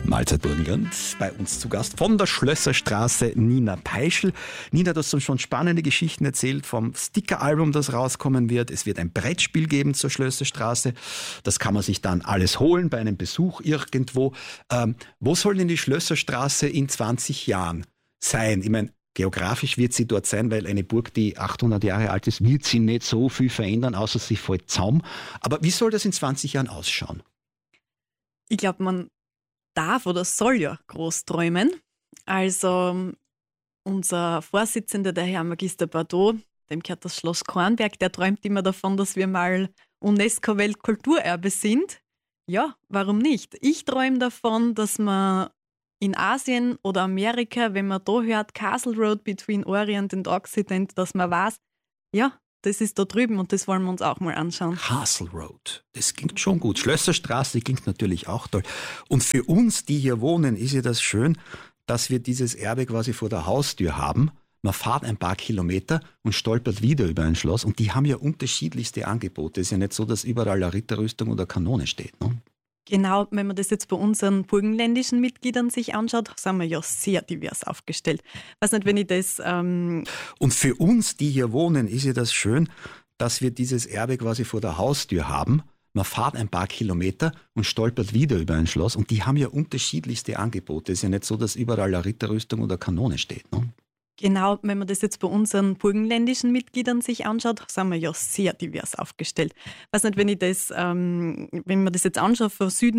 Mahlzeit Burgenland, bei uns zu Gast von der Schlösserstraße Nina Peischl. Nina, du hast uns schon spannende Geschichten erzählt vom Sticker-Album, das rauskommen wird. Es wird ein Brettspiel geben zur Schlösserstraße. Das kann man sich dann alles holen bei einem Besuch irgendwo. Wo soll denn die Schlösserstraße in 20 Jahren sein? Ich meine, geografisch wird sie dort sein, weil eine Burg, die 800 Jahre alt ist, wird sie nicht so viel verändern, außer sie fällt zusammen. Aber wie soll das in 20 Jahren ausschauen? Ich glaube, man darf oder soll ja groß träumen. Also unser Vorsitzender, der Herr Magister Bardot, dem gehört das Schloss Kornberg, der träumt immer davon, dass wir mal UNESCO-Weltkulturerbe sind. Ja, warum nicht? Ich träume davon, dass man in Asien oder Amerika, wenn man da hört, Castle Road between Orient and Occident, dass man weiß, ja, das ist da drüben und das wollen wir uns auch mal anschauen. Castle Road, das klingt schon gut. Schlösserstraße klingt natürlich auch toll. Und für uns, die hier wohnen, ist ja das schön, dass wir dieses Erbe quasi vor der Haustür haben. Man fährt ein paar Kilometer und stolpert wieder über ein Schloss. Und die haben ja unterschiedlichste Angebote. Es ist ja nicht so, dass überall eine Ritterrüstung oder Kanone steht, ne? Genau, wenn man das jetzt bei unseren burgenländischen Mitgliedern sich anschaut, sind wir ja sehr divers aufgestellt. Weiß nicht, wenn ich das... Und für uns, die hier wohnen, ist ja das schön, dass wir dieses Erbe quasi vor der Haustür haben. Man fährt ein paar Kilometer und stolpert wieder über ein Schloss. Und die haben ja unterschiedlichste Angebote. Es ist ja nicht so, dass überall eine Ritterrüstung oder Kanone steht, ne? Genau, wenn man das jetzt bei unseren burgenländischen Mitgliedern sich anschaut, sind wir ja sehr divers aufgestellt. Weiß nicht, wenn ich das, wenn man das jetzt anschaut, von Süden